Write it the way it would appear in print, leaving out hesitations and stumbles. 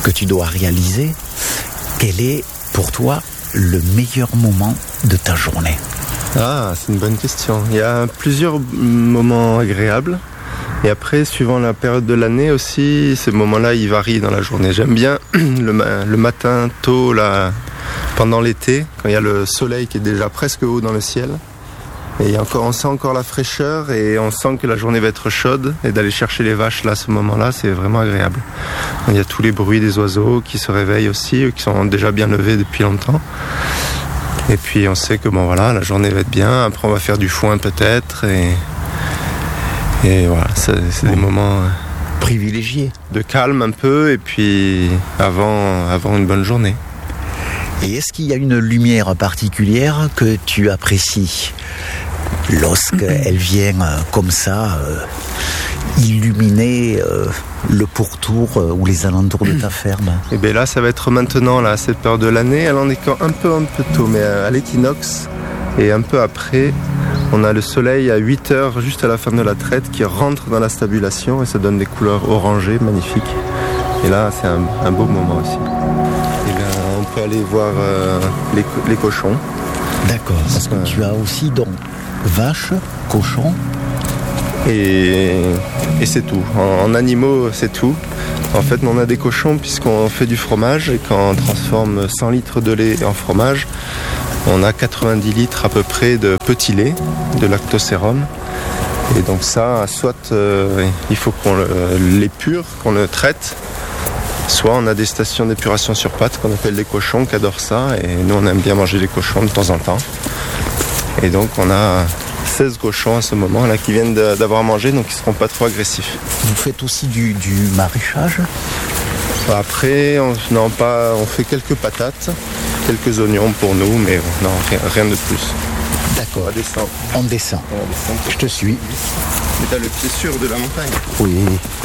que tu dois réaliser, quel est pour toi le meilleur moment de ta journée? Ah, c'est une bonne question. Il y a plusieurs moments agréables. Et après, suivant la période de l'année aussi, ces moments-là, ils varient dans la journée. J'aime bien le matin tôt, là, pendant l'été, quand il y a le soleil qui est déjà presque haut dans le ciel. Et on sent encore la fraîcheur et on sent que la journée va être chaude. Et d'aller chercher les vaches là, à ce moment-là, c'est vraiment agréable. Il y a tous les bruits des oiseaux qui se réveillent aussi, qui sont déjà bien levés depuis longtemps. Et puis on sait que bon voilà, la journée va être bien. Après on va faire du foin peut-être et voilà, c'est des moments Privilégié. de calme un peu et puis avant une bonne journée. Et est-ce qu'il y a une lumière particulière que tu apprécies lorsqu'elle vient comme ça illuminer le pourtour ou les alentours de ta ferme? Et bien là, ça va être maintenant, là, à cette période de l'année. Elle en est un peu tôt, mais à l'équinoxe et un peu après, on a le soleil à 8 heures, juste à la fin de la traite, qui rentre dans la stabulation et ça donne des couleurs orangées, magnifiques. Et là, c'est un beau moment aussi. Et bien, on peut aller voir les cochons. D'accord, parce que tu as aussi donc vaches, cochons. Et c'est tout. En animaux, c'est tout. En fait, on a des cochons puisqu'on fait du fromage et quand on transforme 100 litres de lait en fromage, on a 90 litres à peu près de petit lait, de lactosérum. Et donc ça, soit il faut qu'on l'épure, qu'on le traite, soit on a des stations d'épuration sur pattes qu'on appelle les cochons qui adorent ça. Et nous, on aime bien manger les cochons de temps en temps. Et donc on a 16 cochons à ce moment là qui viennent d'avoir mangé, donc ils ne seront pas trop agressifs. Vous faites aussi du maraîchage? Après, on fait quelques patates, quelques oignons pour nous, mais non, rien de plus. D'accord. On descend. On descend. Je te suis. Mais t'as le pied sûr de la montagne. Oui.